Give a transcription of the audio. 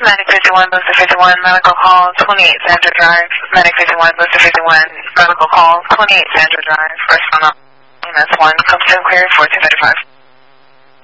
Medic 51, Booster 51, medical call, 28 Sandra Drive. Medic 51, Booster 51, medical call, 28 Sandra Drive. First one up. That's 1, comes to clear, 4235.